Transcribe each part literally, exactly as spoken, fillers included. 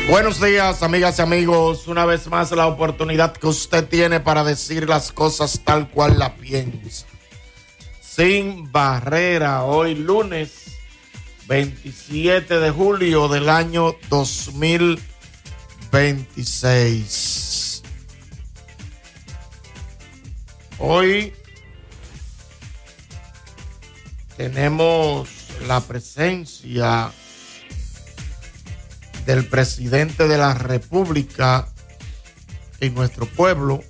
Buenos días, amigas y amigos. Una vez más, la oportunidad que usted tiene para decir las cosas tal cual la piensa. Sin barrera, hoy lunes veintisiete de julio del año dos mil veintiséis. Hoy tenemos la presencia del presidente de la República en nuestro pueblo.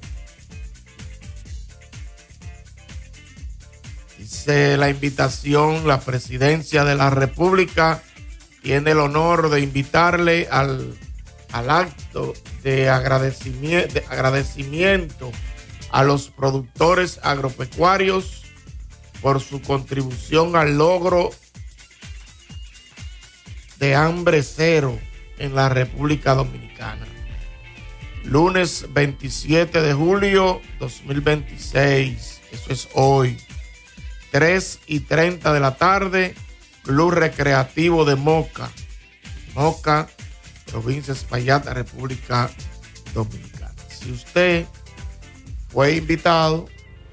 Dice la invitación, la presidencia de la República tiene el honor de invitarle al, al acto de agradecimiento, de agradecimiento a los productores agropecuarios por su contribución al logro de hambre cero en la República Dominicana. Lunes veintisiete de julio dos mil veintiséis, eso es hoy, tres y treinta de la tarde, Club Recreativo de Moca, Moca, provincia Espaillat, República Dominicana. Si usted fue invitado,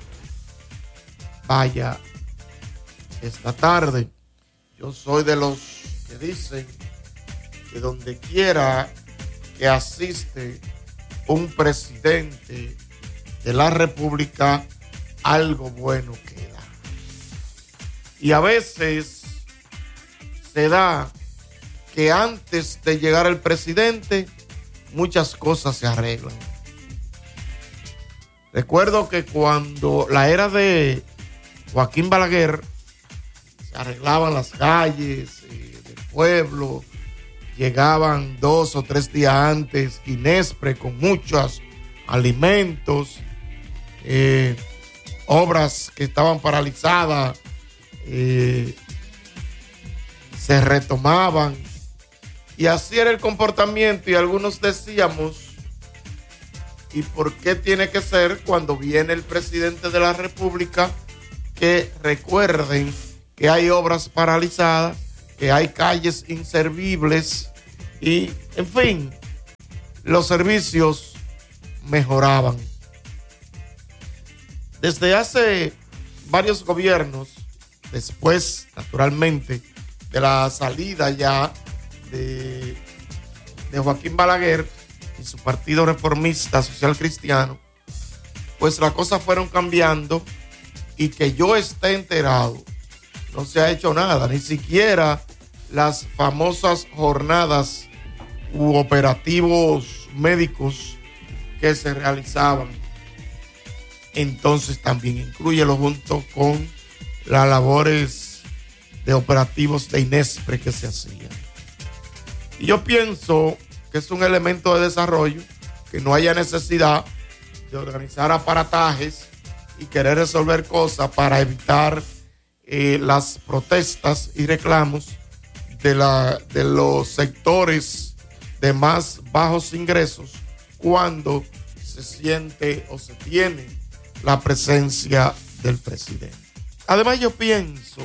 vaya esta tarde. Yo soy de los que dicen que donde quiera que asiste un presidente de la República, algo bueno queda. Y a veces se da que antes de llegar el presidente, muchas cosas se arreglan. Recuerdo que cuando la era de Joaquín Balaguer, se arreglaban las calles eh, del pueblo, llegaban dos o tres días antes Inespre con muchos alimentos, eh, obras que estaban paralizadas eh, se retomaban, y así era el comportamiento. Y algunos decíamos, ¿y por qué tiene que ser cuando viene el presidente de la República que recuerden que hay obras paralizadas, que hay calles inservibles y, en fin, los servicios mejoraban? Desde hace varios gobiernos, después, naturalmente, de la salida ya de, de Joaquín Balaguer y su partido reformista social cristiano, pues las cosas fueron cambiando, y que yo esté enterado, no se ha hecho nada, ni siquiera las famosas jornadas u operativos médicos que se realizaban. Entonces también inclúyelo junto con las labores de operativos de Inespre que se hacían. Y yo pienso que es un elemento de desarrollo, que no haya necesidad de organizar aparatajes y querer resolver cosas para evitar eh, las protestas y reclamos de, la, de los sectores de más bajos ingresos, cuando se siente o se tiene la presencia del presidente. Además, yo pienso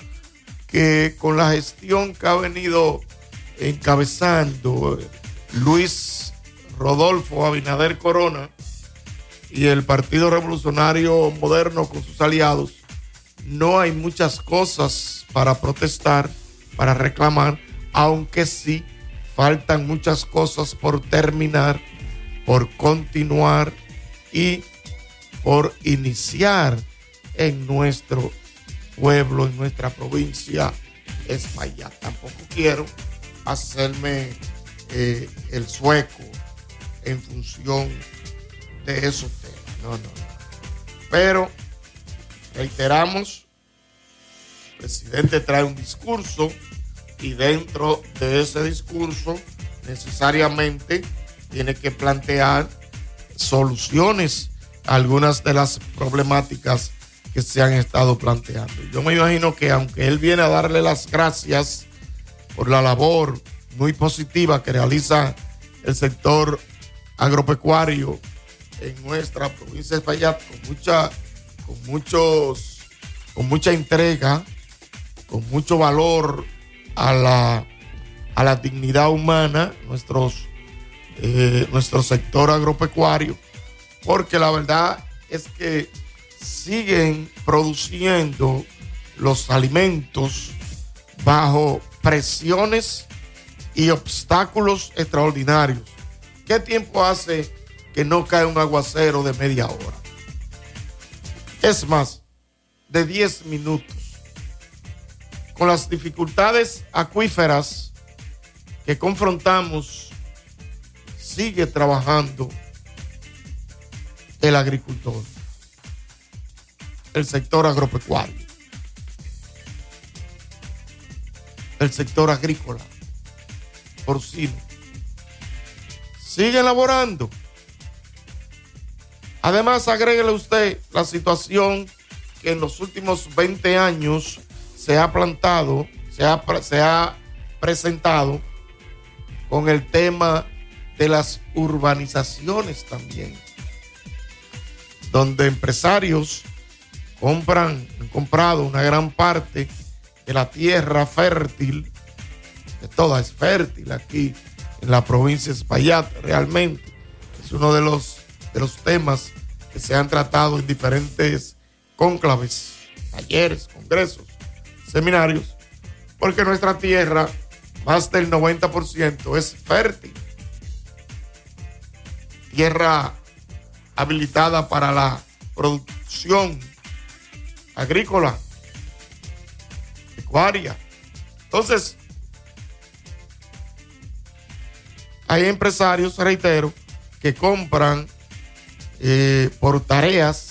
que con la gestión que ha venido encabezando Luis Rodolfo Abinader Corona y el Partido Revolucionario Moderno con sus aliados, no hay muchas cosas para protestar, para reclamar, aunque sí faltan muchas cosas por terminar, por continuar y por iniciar en nuestro pueblo, en nuestra provincia Espaillat. Tampoco quiero hacerme eh, el sueco en función de esos temas. No, no, no. Pero reiteramos, el presidente trae un discurso, y dentro de ese discurso necesariamente tiene que plantear soluciones a algunas de las problemáticas que se han estado planteando. Yo me imagino que aunque él viene a darle las gracias por la labor muy positiva que realiza el sector agropecuario en nuestra provincia de Espaillat, con mucha, con muchos, con mucha entrega, con mucho valor a la, a la dignidad humana, nuestros eh, nuestro sector agropecuario, porque la verdad es que siguen produciendo los alimentos bajo presiones y obstáculos extraordinarios. ¿Qué tiempo hace que no cae un aguacero de media hora? Es más, de diez minutos. Con las dificultades acuíferas que confrontamos, sigue trabajando el agricultor, el sector agropecuario, el sector agrícola, porcino. Sigue elaborando. Además, agréguele usted la situación que en los últimos veinte años se ha plantado, se ha, se ha presentado con el tema de las urbanizaciones también, donde empresarios compran, han comprado una gran parte de la tierra fértil, que toda es fértil aquí en la provincia de Espaillat. Realmente es uno de los, de los temas que se han tratado en diferentes cónclaves, talleres, congresos, seminarios, porque nuestra tierra, más del noventa por ciento, es fértil. Tierra habilitada para la producción agrícola, pecuaria. Entonces, hay empresarios, reitero, que compran eh, por tareas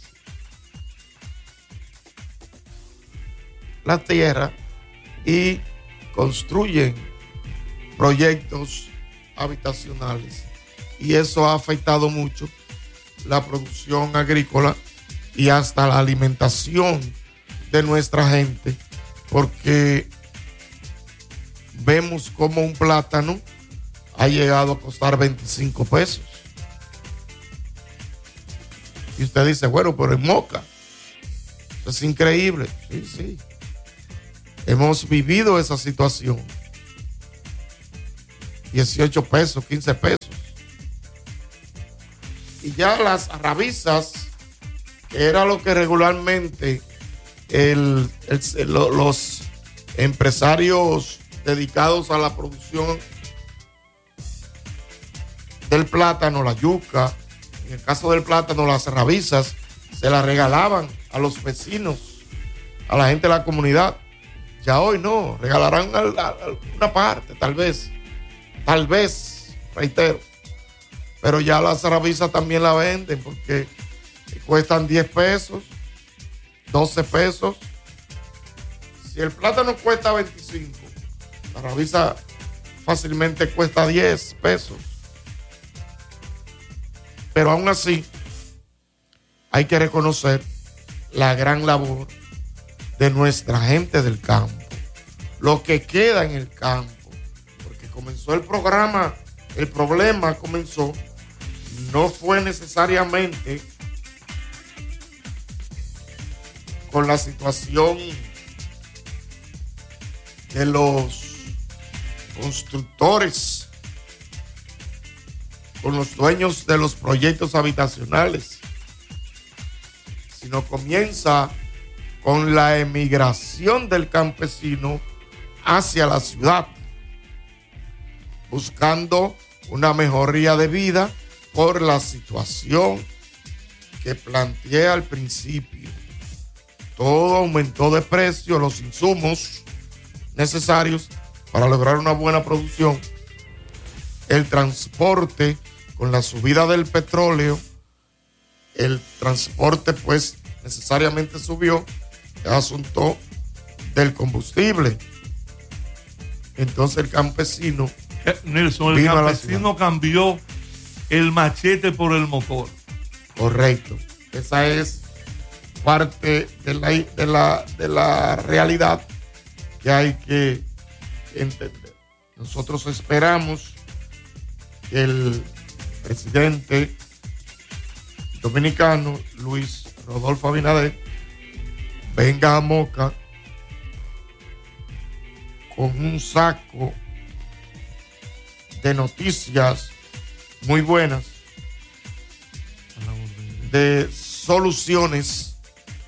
la tierra y construyen proyectos habitacionales, y eso ha afectado mucho la producción agrícola y hasta la alimentación de nuestra gente, porque vemos como un plátano ha llegado a costar veinticinco pesos. Y usted dice, bueno, pero en Moca, eso es increíble. Sí, sí. Hemos vivido esa situación. dieciocho pesos, quince pesos. Y ya las arrabizas, que era lo que regularmente el, el, los empresarios dedicados a la producción del plátano, la yuca, en el caso del plátano, las arrabizas, se las regalaban a los vecinos, a la gente de la comunidad. Ya hoy no, regalarán una parte, tal vez, tal vez, reitero. Pero ya las arrabizas también la venden porque cuestan diez pesos, doce pesos. Si el plátano cuesta veinticinco, la arrabiza fácilmente cuesta diez pesos. Pero aún así, hay que reconocer la gran labor de nuestra gente del campo, lo que queda en el campo, porque comenzó el programa, el problema comenzó, no fue necesariamente con la situación de los constructores, con los dueños de los proyectos habitacionales, sino comienza con la emigración del campesino hacia la ciudad, buscando una mejoría de vida por la situación que planteé al principio. Todo aumentó de precio, los insumos necesarios para lograr una buena producción, el transporte con la subida del petróleo, el transporte pues necesariamente subió, el asunto del combustible. Entonces el campesino, Nelson, el campesino cambió el machete por el motor. Correcto. Esa es parte de la, de la, de la realidad que hay que entender. Nosotros esperamos que el presidente dominicano, Luis Rodolfo Abinader, venga a Moca con un saco de noticias muy buenas de soluciones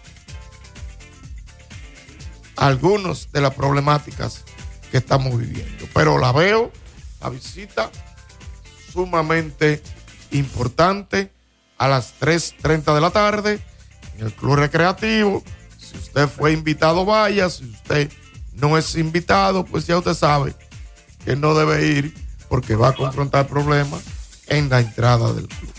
a algunas de las problemáticas que estamos viviendo. Pero la veo, la visita, sumamente importante a las tres y media de la tarde en el Club Recreativo. Si usted fue invitado, vaya. Si usted no es invitado, pues ya usted sabe que no debe ir porque va a confrontar problemas en la entrada del club.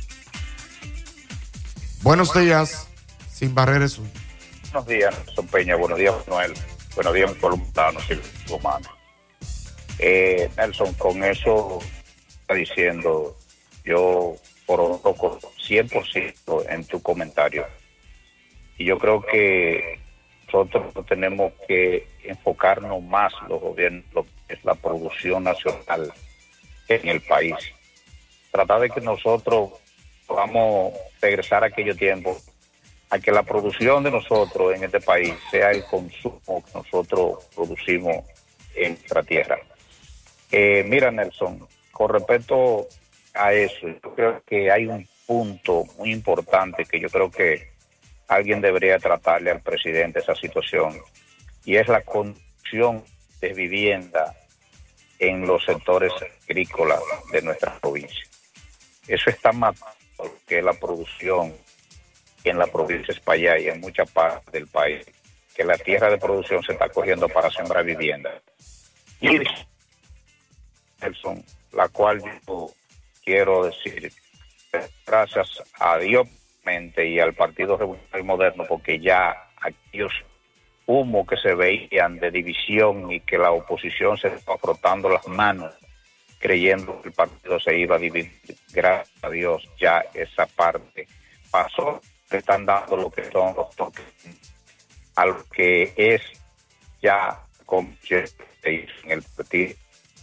Buenos días, Sin Barreras Sur. Buenos días, Nelson Peña. Buenos días, Manuel. Buenos días, colombianos y humanos. Eh, Nelson, con eso está diciendo, yo por toco cien por ciento en tu comentario. Y yo creo que nosotros tenemos que enfocarnos más, los gobiernos, lo que es la producción nacional en el país. Tratar de que nosotros podamos regresar a aquellos tiempos, a que la producción de nosotros en este país sea el consumo que nosotros producimos en nuestra tierra. Eh, mira, Nelson, con respecto a eso, yo creo que hay un punto muy importante que yo creo que alguien debería tratarle al presidente esa situación, y es la construcción de vivienda en los sectores agrícolas de nuestra provincia. Eso está matando lo que es la producción en la provincia de España y en muchas partes del país, que la tierra de producción se está cogiendo para sembrar vivienda. Y Nelson, la cual yo quiero decir, gracias a Dios y al Partido Revolucionario Moderno, porque ya aquellos humos que se veían de división y que la oposición se estaba frotando las manos creyendo que el partido se iba a dividir, gracias a Dios ya esa parte pasó. Le están dando lo que son los toques a lo que es ya como en el partido.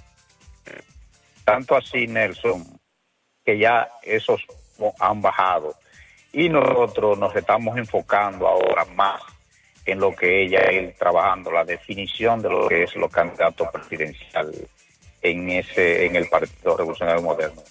Tanto así, Nelson, que ya esos han bajado y nosotros nos estamos enfocando ahora más en lo que ella es trabajando, la definición de lo que es los candidatos presidenciales en ese en el Partido Revolucionario Moderno.